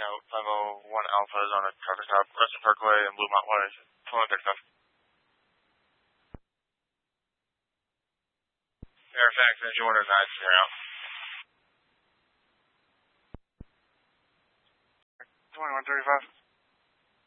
Scout 501 Alpha is on a traffic stop, Crescent Parkway and Bluemont Way. 2135. Fairfax, engine order 9 out. 2135.